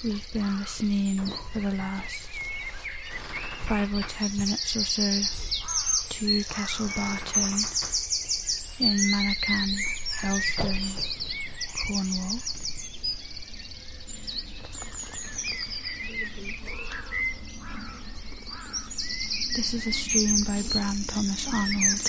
we've been listening for the last 5 or 10 minutes or so to Castle Barton in Manaccan, Helston, Cornwall. This is a stream by Bram Thomas Arnold.